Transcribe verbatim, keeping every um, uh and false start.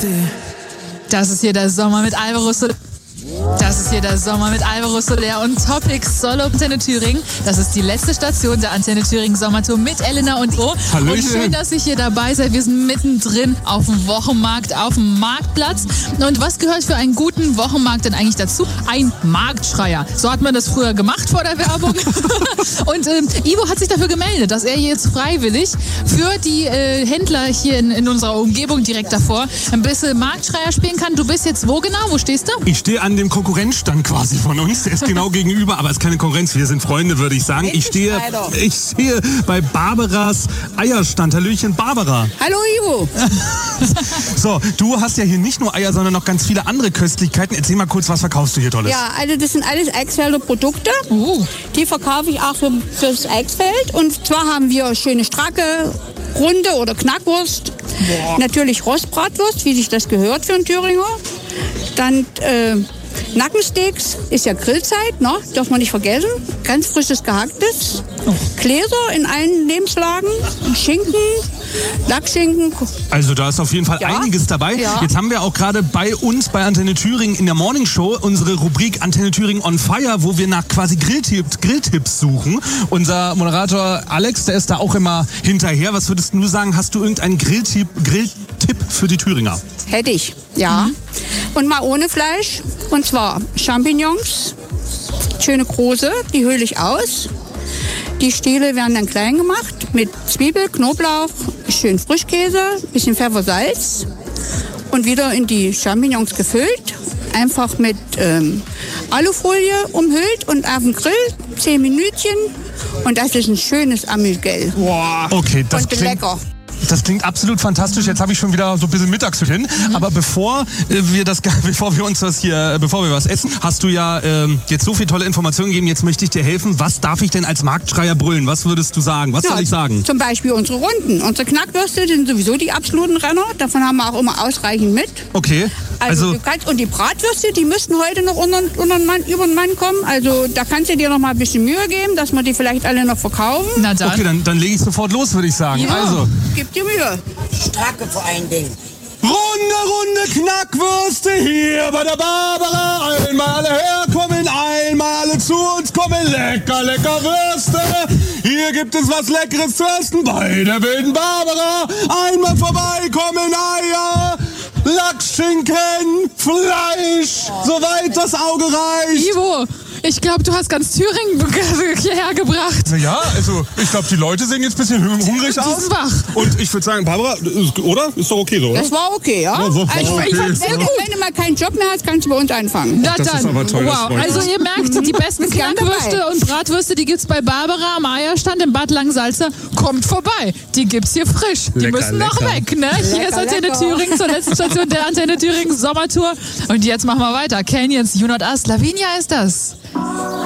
Das ist hier der Sommer mit Alvaro Soler. Das ist hier der Sommer mit Alvaro Soler und Topics Solo Antenne Thüringen. Das ist die letzte Station der Antenne Thüringen Sommertour mit Elena und Ivo. Hallöchen. Und schön, dass ich hier dabei seid. Wir sind mittendrin auf dem Wochenmarkt, auf dem Marktplatz. Und was gehört für einen guten Wochenmarkt denn eigentlich dazu? Ein Marktschreier. So hat man das früher gemacht vor der Werbung. Und ähm, Ivo hat sich dafür gemeldet, dass er jetzt freiwillig für die äh, Händler hier in, in unserer Umgebung direkt davor ein bisschen Marktschreier spielen kann. Du bist jetzt wo genau? Wo stehst du? Ich stehe an dem Konkurrenzstand quasi von uns. Der ist genau gegenüber, aber es ist keine Konkurrenz. Wir sind Freunde, würde ich sagen. Ich stehe, ich stehe bei Barbaras Eierstand. Hallöchen, Barbara. Hallo, Ivo. So, du hast ja hier nicht nur Eier, sondern noch ganz viele andere Köstlichkeiten. Erzähl mal kurz, was verkaufst du hier Tolles? Ja, also das sind alles Eichsfelder Produkte. Uh. Die verkaufe ich auch für, fürs Eichsfeld. Und zwar haben wir schöne Stracke, Runde oder Knackwurst. Boah. Natürlich Rostbratwurst, wie sich das gehört für einen Thüringer. Dann äh, Nackensteaks, ist ja Grillzeit, ne? Darf man nicht vergessen. Ganz frisches Gehacktes. Gläser in allen Lebenslagen. Schinken, Lackschinken. Also da ist auf jeden Fall Ja. einiges dabei. Ja. Jetzt haben wir auch gerade bei uns bei Antenne Thüringen in der Morning Show unsere Rubrik Antenne Thüringen on Fire, wo wir nach quasi Grilltipps, Grilltipps suchen. Unser Moderator Alex, der ist da auch immer hinterher. Was würdest du sagen? Hast du irgendeinen Grilltipp, Grilltipp für die Thüringer? Hätte ich, ja. Mhm. Und mal ohne Fleisch. Und zwar Champignons, schöne große, die höhle ich aus. Die Stiele werden dann klein gemacht mit Zwiebel, Knoblauch, schön Frischkäse, bisschen Pfeffer, Salz und wieder in die Champignons gefüllt. Einfach mit ähm, Alufolie umhüllt und auf den Grill, zehn Minütchen und das ist ein schönes Amüsgel. Wow. Okay, das und klingt... lecker. Das klingt absolut fantastisch. Jetzt habe ich schon wieder so ein bisschen Mittagsschütt hin. Mhm. Aber bevor äh, wir das, bevor wir uns das hier, äh, bevor wir was essen, hast du ja ähm, jetzt so viele tolle Informationen gegeben. Jetzt möchte ich dir helfen. Was darf ich denn als Marktschreier brüllen? Was würdest du sagen? Was ja, soll ich sagen? Zum Beispiel unsere Runden. Unsere Knackwürste sind sowieso die absoluten Renner. Davon haben wir auch immer ausreichend mit. Okay. Also, Also du kannst, und die Bratwürste, die müssten heute noch unter, unter den Mann, über den Mann kommen. Also da kannst du dir noch mal ein bisschen Mühe geben, dass wir die vielleicht alle noch verkaufen. Na dann. Okay, dann, dann lege ich sofort los, würde ich sagen. Ja, Also. gib dir Mühe. Stracke vor allen Dingen. Runde, runde Knackwürste hier bei der Barbara. Einmal alle herkommen, einmal alle zu uns kommen. Lecker, lecker Würste. Hier gibt es was Leckeres zu essen bei der wilden Barbara. Einmal vorbeikommen, Eier, Lachsschinken, Fleisch, soweit das Auge reicht. Ivo, ich glaube, du hast ganz Thüringen hierher gebracht. Ja, also ich glaube, die Leute sehen jetzt ein bisschen hungrig Die aus. sind wach. Und ich würde sagen, Barbara, oder? Ist doch okay so, oder? Das war okay, ja? Ja, so, also, war okay. ich fand sehr gut. Wenn du mal keinen Job mehr hast, kannst du bei uns anfangen. Na Das dann. ist aber toll, das Wow. freut Also mich. ihr merkt, die besten Bist gern Knackwürste dabei. und Bratwürste, die gibt's bei Barbara am Eierstand in Bad Langensalza. Kommt vorbei. Die gibt's hier frisch. Die Lecker, müssen noch lecker. weg, ne? Hier Lecker, ist Antenne lecker. Thüringen zur letzten Station der Antenne Thüringen Sommertour. Und jetzt machen wir weiter. Canyons, You Not Us. Lavinia ist das.